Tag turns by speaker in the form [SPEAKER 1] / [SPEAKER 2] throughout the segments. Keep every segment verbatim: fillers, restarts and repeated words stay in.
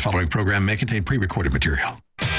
[SPEAKER 1] following program may contain pre-recorded material.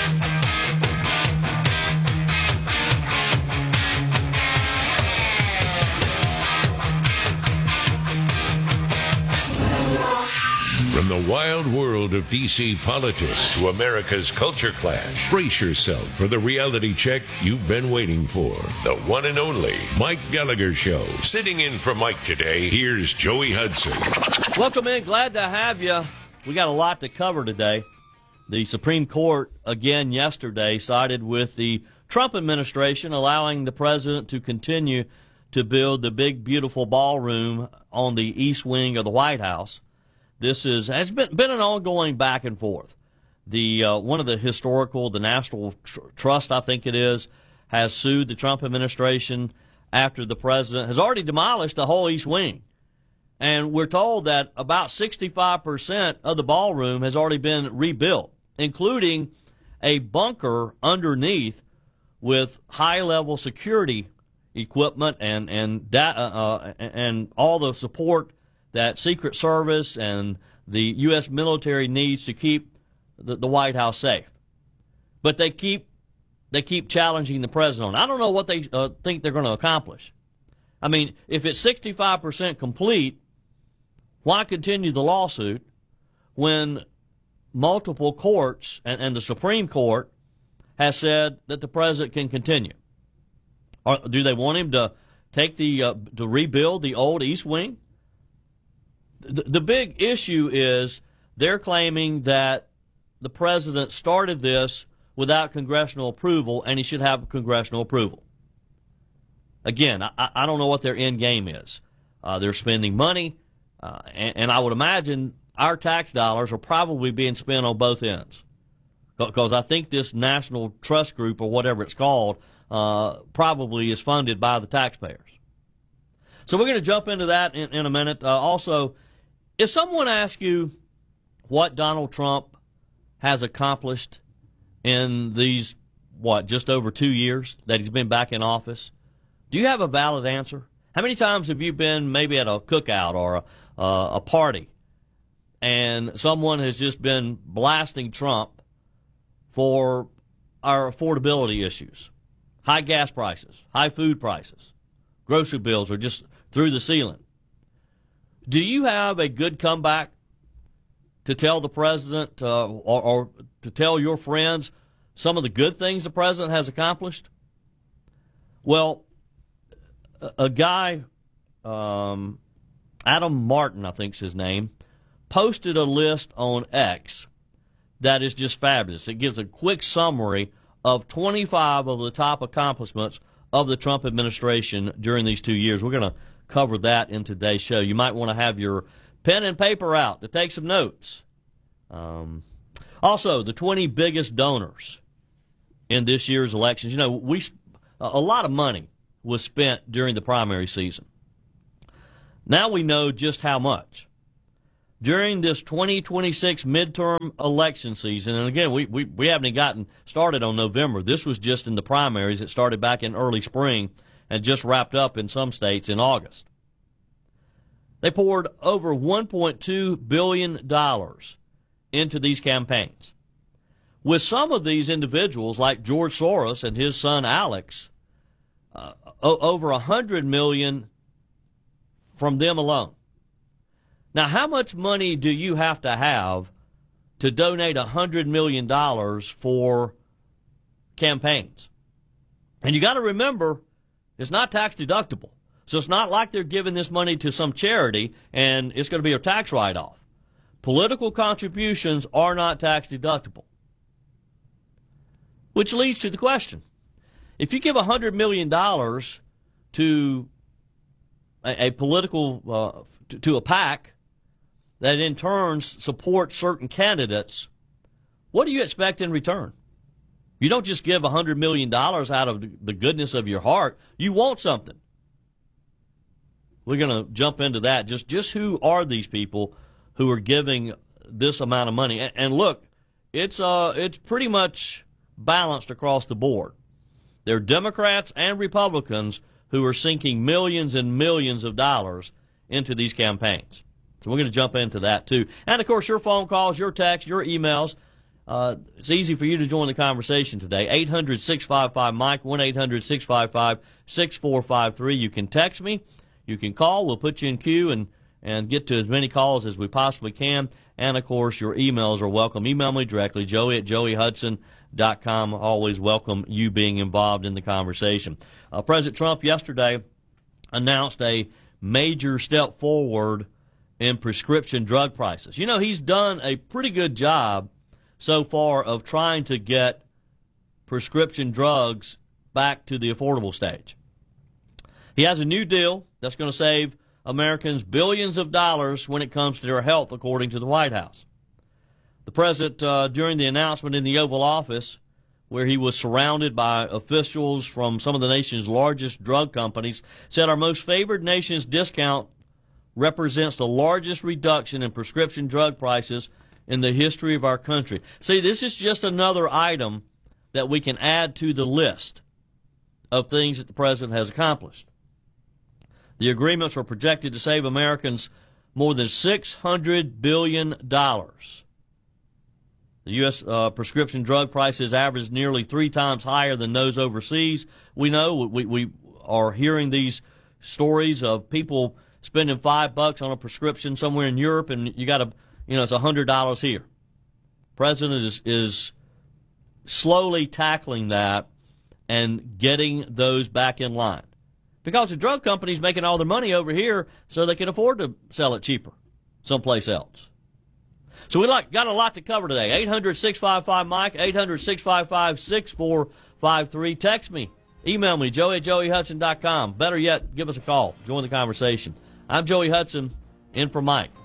[SPEAKER 2] From the wild world of D C politics to America's culture clash, brace yourself for the reality check you've been waiting for. The one and only Mike Gallagher Show. Sitting in for Mike today, here's Joey Hudson.
[SPEAKER 3] Welcome in. Glad to have you. We got a lot to cover today. The Supreme Court, again yesterday, sided with the Trump administration, allowing the president to continue to build the big, beautiful ballroom on the east wing of the White House. This is has been been an ongoing back and forth. The uh, one of the historical, the National Tr- Trust, I think it is, has sued the Trump administration after the president has already demolished the whole East Wing, and we're told that about sixty-five percent of the ballroom has already been rebuilt, including a bunker underneath with high-level security equipment and and da- uh, and all the support that Secret Service and the U S military needs to keep the, the White House safe. But they keep they keep challenging the president. I don't know what they uh, think they're going to accomplish. I mean, if it's sixty-five percent complete, why continue the lawsuit when multiple courts and, and the Supreme Court has said that the president can continue? Or do they want him to take the uh, to rebuild the old East Wing? The, the big issue is they're claiming that the president started this without congressional approval, and he should have congressional approval. Again, I, I don't know what their end game is. Uh, they're spending money, uh, and, and I would imagine our tax dollars are probably being spent on both ends, because I think this National Trust Group, or whatever it's called, uh, probably is funded by the taxpayers. So we're going to jump into that in, in a minute. Uh, also, if someone asks you what Donald Trump has accomplished in these, what, just over two years that he's been back in office, do you have a valid answer? How many times have you been maybe at a cookout or a, uh, a party and someone has just been blasting Trump for our affordability issues, high gas prices, high food prices, grocery bills are just through the ceiling? Do you have a good comeback to tell the president uh, or, or to tell your friends some of the good things the president has accomplished? Well, a, a guy, um, Adam Martin, I think's his name, posted a list on X that is just fabulous. It gives a quick summary of twenty-five of the top accomplishments of the Trump administration during these two years. We're going to cover that in today's show. You might want to have your pen and paper out to take some notes. Um, also, the twenty biggest donors in this year's elections. You know, we a lot of money was spent during the primary season. Now we know just how much. During this twenty twenty-six midterm election season, and again, we, we, we haven't even gotten started on November. This was just in the primaries. It started back in early spring and just wrapped up in some states in August. They poured over one point two billion dollars into these campaigns. With some of these individuals, like George Soros and his son Alex, uh, over one hundred million dollars from them alone. Now, how much money do you have to have to donate one hundred million dollars for campaigns? And you got to remember, it's not tax deductible. So it's not like they're giving this money to some charity and it's going to be a tax write-off. Political contributions are not tax deductible. Which leads to the question. If you give one hundred million dollars to a, a political, uh, to, to a PAC that in turn supports certain candidates, what do you expect in return? You don't just give one hundred million dollars out of the goodness of your heart. You want something. We're going to jump into that. Just just who are these people who are giving this amount of money? And, and look, it's uh it's pretty much balanced across the board. There are Democrats and Republicans who are sinking millions and millions of dollars into these campaigns. So we're going to jump into that, too. And, of course, your phone calls, your texts, your emails. Uh, it's easy for you to join the conversation today. eight hundred, six five five, Mike, one eight hundred, six five five, six four five three. You can text me. You can call. We'll put you in queue and, and get to as many calls as we possibly can. And, of course, your emails are welcome. Email me directly, joey at joey hudson dot com. Always welcome you being involved in the conversation. Uh, President Trump yesterday announced a major step forward in prescription drug prices. You know, he's done a pretty good job so far of trying to get prescription drugs back to the affordable stage. He has a new deal that's going to save Americans billions of dollars when it comes to their health, according to the White House. The president, uh, during the announcement in the Oval Office, where he was surrounded by officials from some of the nation's largest drug companies, said our most favored nation's discount represents the largest reduction in prescription drug prices in the history of our country. See, this is just another item that we can add to the list of things that the president has accomplished. The agreements are projected to save Americans more than six hundred billion dollars. The U S uh, prescription drug prices average nearly three times higher than those overseas. We know we, we are hearing these stories of people spending five bucks on a prescription somewhere in Europe, and you got to, you know, it's a hundred dollars here. President is is slowly tackling that and getting those back in line, because the drug company's making all their money over here, so they can afford to sell it cheaper someplace else. So we like got a lot to cover today. eight hundred, six five five, Mike, eight hundred, six five five, six four five three. Text me, email me, joey at joey hudson dot com. Better yet, give us a call. Join the conversation. I'm Joey Hudson, in for Mike.